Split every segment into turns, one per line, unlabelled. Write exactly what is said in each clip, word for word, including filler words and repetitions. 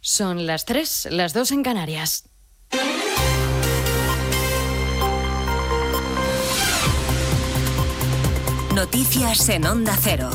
Son las tres, las dos en Canarias.
Noticias en Onda Cero.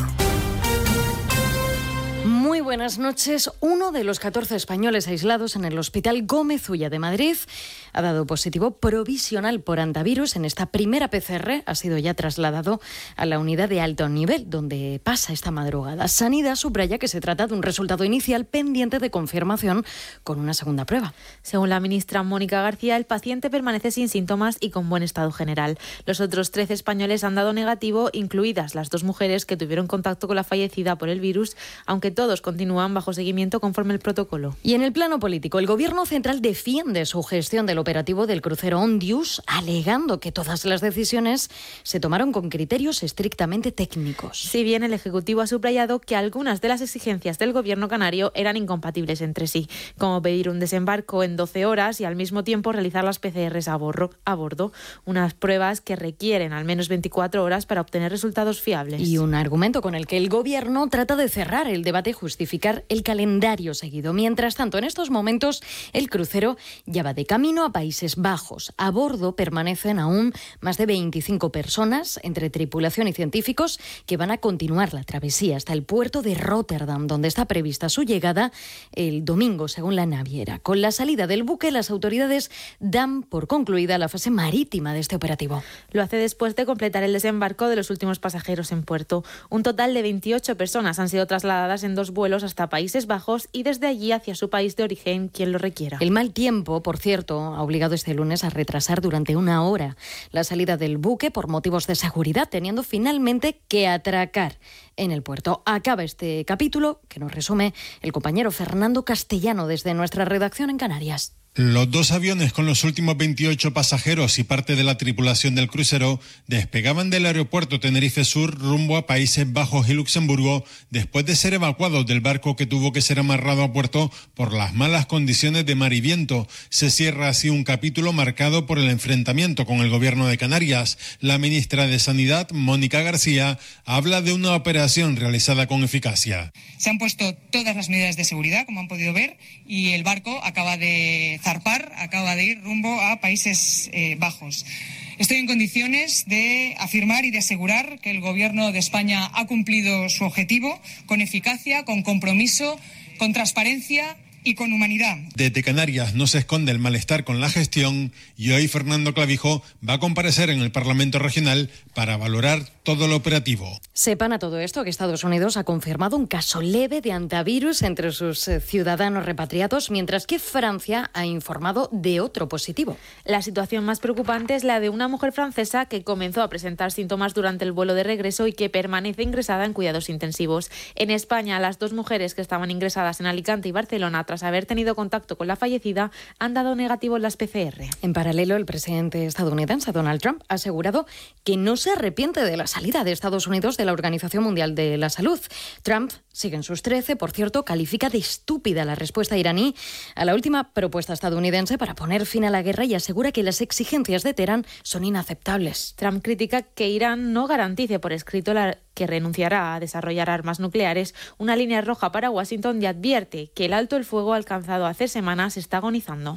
Muy buenas noches. Uno de los catorce españoles aislados en el Hospital Gómez Ulla de Madrid ha dado positivo provisional por antivirus. En esta primera P C R ha sido ya trasladado a la unidad de alto nivel, donde pasa esta madrugada. Sanidad subraya que se trata de un resultado inicial pendiente de confirmación con una segunda prueba.
Según la ministra Mónica García, el paciente permanece sin síntomas y con buen estado general. Los otros trece españoles han dado negativo, incluidas las dos mujeres que tuvieron contacto con la fallecida por el virus, aunque todos continúan bajo seguimiento conforme el protocolo.
Y en el plano político, el Gobierno central defiende su gestión del operativo del crucero Ondius, alegando que todas las decisiones se tomaron con criterios estrictamente técnicos.
Si bien el Ejecutivo ha subrayado que algunas de las exigencias del Gobierno canario eran incompatibles entre sí, como pedir un desembarco en doce horas y al mismo tiempo realizar las P C Rs a bordo, a bordo, unas pruebas que requieren al menos veinticuatro horas para obtener resultados fiables.
Y un argumento con el que el Gobierno trata de cerrar el debate y justificar el calendario seguido. Mientras tanto, en estos momentos, el crucero ya va de camino a Países Bajos. A bordo permanecen aún más de veinticinco personas, entre tripulación y científicos, que van a continuar la travesía hasta el puerto de Róterdam, donde está prevista su llegada el domingo, según la naviera. Con la salida del buque, las autoridades dan por concluida la fase marítima de este operativo.
Lo hace después de completar el desembarco de los últimos pasajeros en puerto. Un total de veintiocho personas han sido trasladadas en dos vuelos hasta Países Bajos y desde allí hacia su país de origen, quien lo requiera.
El mal tiempo, por cierto, ha obligado este lunes a retrasar durante una hora la salida del buque por motivos de seguridad, teniendo finalmente que atracar en el puerto. Acaba este capítulo, que nos resume el compañero Fernando Castellano desde nuestra redacción en Canarias.
Los dos aviones con los últimos veintiocho pasajeros y parte de la tripulación del crucero despegaban del aeropuerto Tenerife Sur rumbo a Países Bajos y Luxemburgo después de ser evacuados del barco que tuvo que ser amarrado a puerto por las malas condiciones de mar y viento. Se cierra así un capítulo marcado por el enfrentamiento con el gobierno de Canarias. La ministra de Sanidad, Mónica García, habla de una operación realizada con eficacia.
Se han puesto todas las medidas de seguridad, como han podido ver, y el barco acaba de zarpar, acaba de ir rumbo a Países eh, Bajos. Estoy en condiciones de afirmar y de asegurar que el Gobierno de España ha cumplido su objetivo con eficacia, con compromiso, con transparencia y con humanidad.
Desde Canarias no se esconde el malestar con la gestión y hoy Fernando Clavijo va a comparecer en el Parlamento Regional para valorar todo lo operativo.
Sepan a todo esto que Estados Unidos ha confirmado un caso leve de antivirus entre sus ciudadanos repatriados, mientras que Francia ha informado de otro positivo.
La situación más preocupante es la de una mujer francesa que comenzó a presentar síntomas durante el vuelo de regreso y que permanece ingresada en cuidados intensivos. En España, las dos mujeres que estaban ingresadas en Alicante y Barcelona tras haber tenido contacto con la fallecida han dado negativo en las P C R.
En paralelo, el presidente estadounidense Donald Trump ha asegurado que no se arrepiente de la salida de Estados Unidos de la Organización Mundial de la Salud. Trump sigue en sus trece, por cierto, califica de estúpida la respuesta iraní a la última propuesta estadounidense para poner fin a la guerra y asegura que las exigencias de Teherán son inaceptables.
Trump critica que Irán no garantice por escrito la que renunciará a desarrollar armas nucleares, una línea roja para Washington, y advierte que el alto el fuego alcanzado hace semanas está agonizando.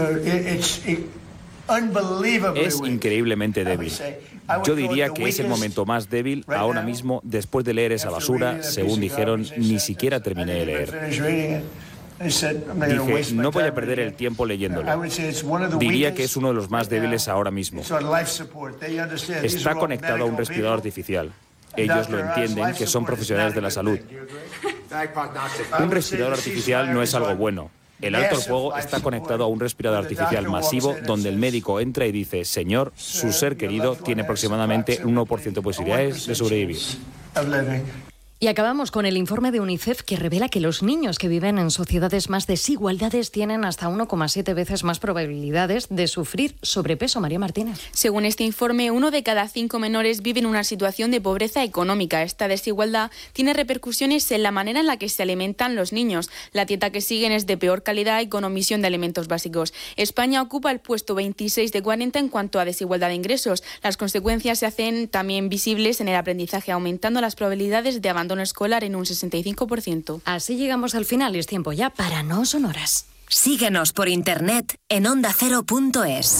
Es increíblemente débil. Yo diría que es el momento más débil ahora mismo después de leer esa basura. Según dijeron, ni siquiera terminé de leer. Dije, no voy a perder el tiempo leyéndolo. Diría que es uno de los más débiles ahora mismo. Está conectado a un respirador artificial. Ellos lo entienden, que son profesionales de la salud. Un respirador artificial no es algo bueno. El alto el fuego está conectado a un respirador artificial masivo donde el médico entra y dice, señor, su ser querido tiene aproximadamente un uno por ciento de posibilidades de sobrevivir.
Y acabamos con el informe de UNICEF que revela que los niños que viven en sociedades más desigualdades tienen hasta uno coma siete veces más probabilidades de sufrir sobrepeso. María Martínez.
Según este informe, uno de cada cinco menores vive en una situación de pobreza económica. Esta desigualdad tiene repercusiones en la manera en la que se alimentan los niños. La dieta que siguen es de peor calidad y con omisión de alimentos básicos. España ocupa el puesto veintiséis de cuarenta en cuanto a desigualdad de ingresos. Las consecuencias se hacen también visibles en el aprendizaje, aumentando las probabilidades de abandono abandono escolar en un sesenta y cinco por ciento.
Así llegamos al final, es tiempo ya para No Sonoras.
Síguenos por internet en onda cero punto es.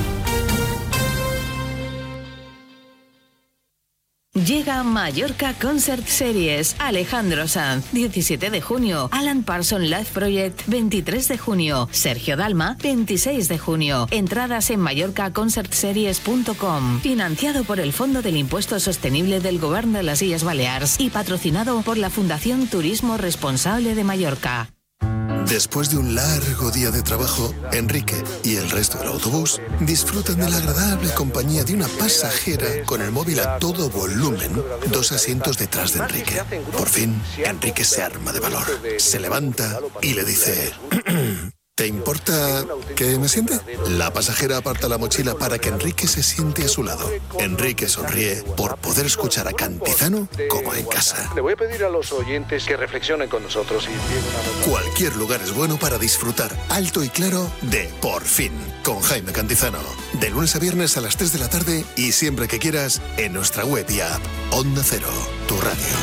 Llega Mallorca Concert Series. Alejandro Sanz, diecisiete de junio. Alan Parsons Live Project, veintitrés de junio. Sergio Dalma, veintiséis de junio. Entradas en mallorca concert series punto com. Financiado por el Fondo del Impuesto Sostenible del Gobierno de las Illes Balears y patrocinado por la Fundación Turismo Responsable de Mallorca.
Después de un largo día de trabajo, Enrique y el resto del autobús disfrutan de la agradable compañía de una pasajera con el móvil a todo volumen, dos asientos detrás de Enrique. Por fin, Enrique se arma de valor, se levanta y le dice... ¿Te importa que me siente? La pasajera aparta la mochila para que Enrique se siente a su lado. Enrique sonríe por poder escuchar a Cantizano como en casa.
Le voy a pedir a los oyentes que reflexionen con nosotros. Y...
Cualquier lugar es bueno para disfrutar alto y claro de Por Fin, con Jaime Cantizano. De lunes a viernes a las tres de la tarde y siempre que quieras en nuestra web y app. Onda Cero, tu radio.